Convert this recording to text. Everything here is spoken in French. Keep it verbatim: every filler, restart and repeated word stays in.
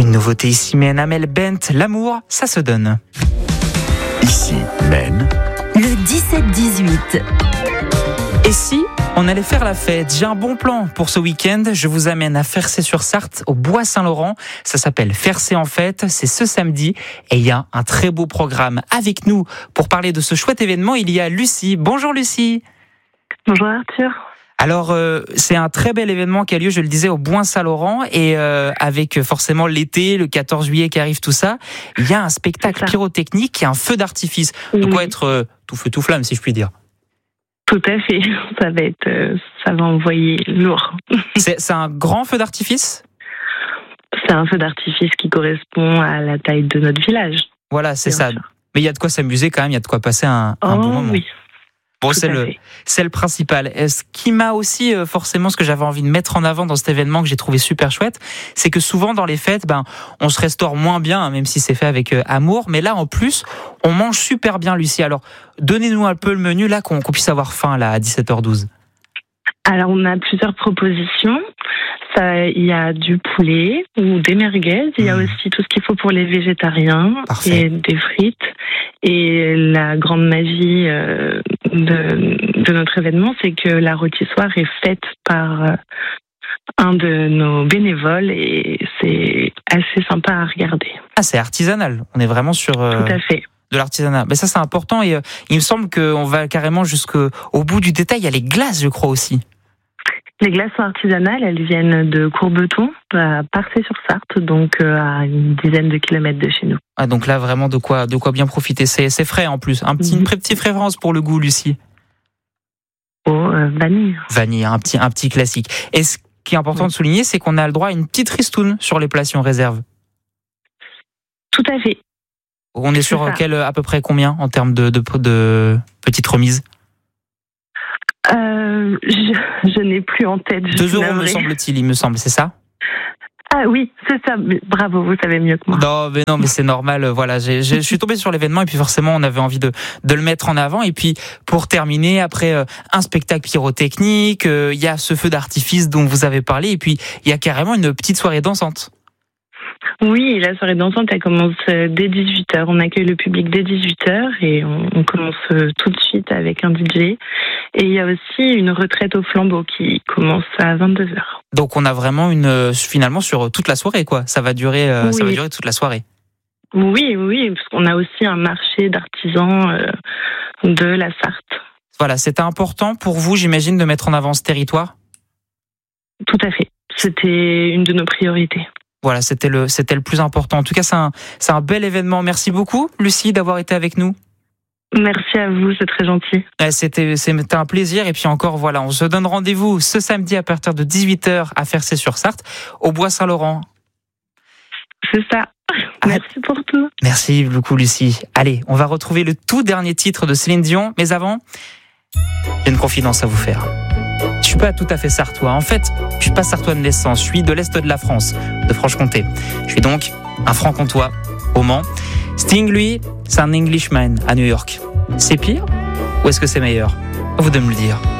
Une nouveauté ici, Maine, Amel Bent, l'amour, ça se donne. Ici, Maine. Le dix-sept dix-huit. Et si on allait faire la fête? J'ai un bon plan pour ce week-end. Je vous amène à Fercé-sur-Sarthe, au Bois Saint-Laurent. Ça s'appelle Fercé en fête. C'est ce samedi et il y a un très beau programme. Avec nous pour parler de ce chouette événement, il y a Lucie. Bonjour Lucie. Bonjour Arthur. Alors, euh, c'est un très bel événement qui a lieu, je le disais, au Bois Saint-Laurent. Et euh, avec forcément l'été, le quatorze juillet qui arrive, tout ça, il y a un spectacle pyrotechnique et un feu d'artifice. Oui. De quoi être euh, tout feu, tout flamme, si je puis dire. Tout à fait. Ça va être, euh, ça va envoyer lourd. C'est, c'est un grand feu d'artifice ? C'est un feu d'artifice qui correspond à la taille de notre village. Voilà, c'est Bien ça. sûr. Mais il y a de quoi s'amuser quand même, il y a de quoi passer un, un Oh bon moment. oui. Bon, Tout c'est à le, fait. c'est le principal. Et ce qui m'a aussi, euh, forcément, ce que j'avais envie de mettre en avant dans cet événement que j'ai trouvé super chouette, c'est que souvent dans les fêtes, ben, on se restaure moins bien, hein, même si c'est fait avec euh, amour. Mais là, en plus, on mange super bien, Lucie. Alors, donnez-nous un peu le menu, là, qu'on, qu'on puisse avoir faim, là, à dix-sept heures douze. Alors on a plusieurs propositions. Ça, il y a du poulet ou des merguez. Il y a Mmh. aussi tout ce qu'il faut pour les végétariens. Parfait. Et des frites. Et la grande magie euh, de, de notre événement, c'est que la rôtissoire est faite par euh, un de nos bénévoles et c'est assez sympa à regarder. Ah, c'est artisanal. On est vraiment sur euh, Tout à fait. de l'artisanat. Mais ça, c'est important. Et euh, il me semble qu'on va carrément jusqu'au au bout du détail. Il y a les glaces, je crois, aussi. Les glaces sont artisanales, elles viennent de Courbeton, à Parcé-sur-Sarthe, donc euh, à une dizaine de kilomètres de chez nous. Ah, donc là, vraiment, de quoi, de quoi bien profiter. C'est, c'est frais, en plus. Un petit, Mhm. une petite préférence pour le goût, Lucie. Oh, euh, vanille. Vanille, un petit, un petit classique. Et ce qui est important Oui. de souligner, c'est qu'on a le droit à une petite ristoune sur les plats si on réserve. Tout à fait. On est sur ça. quel, à peu près combien en termes de, de, de petites remises? Euh, je, je n'ai plus en tête. Je Deux suis euros, me navrée. semble-t-il, il me semble, c'est ça? Ah oui, c'est ça. Mais bravo, vous savez mieux que moi. Non, mais non, mais c'est normal. Voilà, j'ai, j'ai, je suis tombé sur l'événement et puis forcément, on avait envie de, de le mettre en avant. Et puis, pour terminer, après euh, un spectacle pyrotechnique, il euh, y a ce feu d'artifice dont vous avez parlé, et puis il y a carrément une petite soirée dansante. Oui, la soirée dansante, elle commence euh, dès dix-huit heures. On accueille le public dès dix-huit heures et on, on commence euh, tout de suite avec un D J. Et il y a aussi une retraite au flambeau qui commence à vingt-deux heures. Donc, on a vraiment une, euh, finalement, sur toute la soirée, quoi. Ça va durer, euh, ça va Oui. durer toute la soirée. Oui, oui, parce qu'on a aussi un marché d'artisans euh, de la Sarthe. Voilà, c'était important pour vous, j'imagine, de mettre en avant ce territoire. Tout à fait. C'était une de nos priorités. Voilà, c'était le, c'était le plus important. En tout cas, c'est un, c'est un bel événement. Merci beaucoup, Lucie, d'avoir été avec nous. Merci à vous, c'est très gentil. C'était, c'était un plaisir. Et puis encore, voilà, on se donne rendez-vous ce samedi à partir de dix-huit heures à Fercé-sur-Sarthe, au Bois Saint-Laurent. C'est ça. Ah. Merci pour tout. Merci beaucoup, Lucie. Allez, on va retrouver le tout dernier titre de Céline Dion. Mais avant, j'ai une confidence à vous faire. Je suis pas tout à fait sartois. En fait, je suis pas sartois de naissance. Je suis de l'Est de la France, de Franche-Comté. Je suis donc un franc-comtois, au Mans. Sting, lui, c'est un Englishman à New York. C'est pire ou est-ce que c'est meilleur? À vous de me le dire.